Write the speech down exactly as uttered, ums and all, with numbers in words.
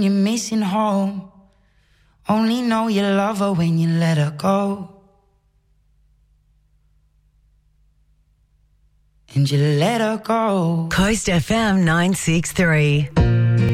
you're missing home. Only know you love her when you let her go. And you let her go. Coast F M nine six three.